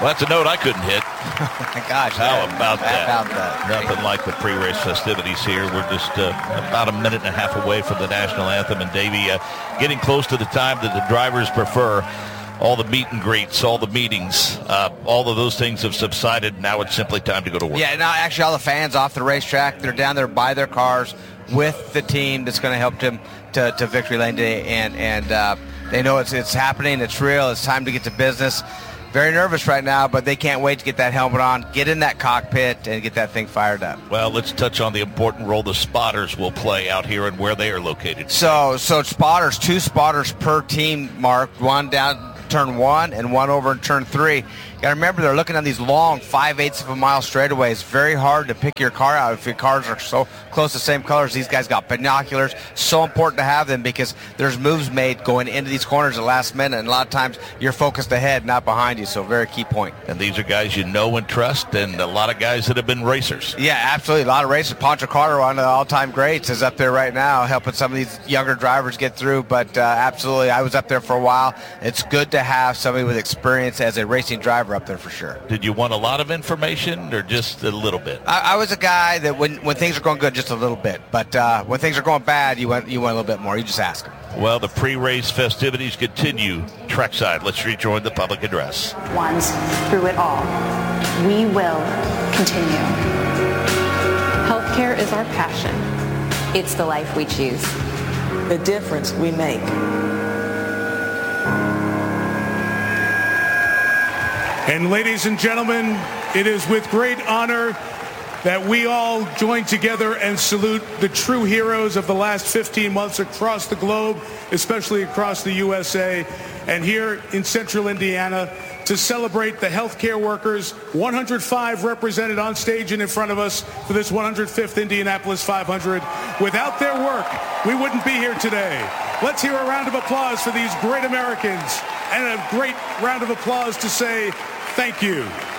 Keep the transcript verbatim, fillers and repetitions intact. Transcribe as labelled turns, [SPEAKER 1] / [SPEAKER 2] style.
[SPEAKER 1] Well, that's a note I couldn't hit.
[SPEAKER 2] Oh my gosh.
[SPEAKER 1] How about that?
[SPEAKER 2] About that?
[SPEAKER 1] Nothing like the pre-race festivities here. We're just uh, about a minute and a half away from the national anthem, and Davey, uh, getting close to the time that the drivers prefer. All the meet and greets, all the meetings, uh, all of those things have subsided. Now it's simply time to go to work.
[SPEAKER 2] Yeah, now actually all the fans off the racetrack, they're down there by their cars with the team that's going to help them to, to Victory Lane Day, and and uh, they know it's it's happening, it's real, it's time to get to business. Very nervous right now, but they can't wait to get that helmet on, get in that cockpit, and get that thing fired up.
[SPEAKER 1] Well, let's touch on the important role the spotters will play out here and where they are located.
[SPEAKER 2] So, so spotters, two spotters per team, Mark, one down turn one and one over in turn three. You got to remember, they're looking on these long five-eighths of a mile straightaways. Very hard to pick your car out if your cars are so close to the same colors. These guys got binoculars. So important to have them because there's moves made going into these corners at the last minute, and a lot of times you're focused ahead, not behind you, so very key point.
[SPEAKER 1] And these are guys you know and trust, and a lot of guys that have been racers.
[SPEAKER 2] Yeah, absolutely. A lot of racers. Poncho Carter, one of the all-time greats, is up there right now helping some of these younger drivers get through, but uh, absolutely, I was up there for a while. It's good to have somebody with experience as a racing driver up there for sure.
[SPEAKER 1] Did you want a lot of information or just a little bit?
[SPEAKER 2] I, I was a guy that when, when things are going good, just a little bit. But uh, when things are going bad, you want you want a little bit more. You just ask them.
[SPEAKER 1] Well, the pre-race festivities continue trackside. Let's rejoin the public address.
[SPEAKER 3] Ones through it all. We will continue.
[SPEAKER 4] Healthcare is our passion.
[SPEAKER 5] It's the life we choose.
[SPEAKER 6] The difference we make.
[SPEAKER 7] And ladies and gentlemen, it is with great honor that we all join together and salute the true heroes of the last fifteen months across the globe, especially across the U S A, and here in central Indiana to celebrate the healthcare workers. one hundred five represented on stage and in front of us for this one hundred fifth Indianapolis five hundred. Without their work, we wouldn't be here today. Let's hear a round of applause for these great Americans, and a great round of applause to say thank you.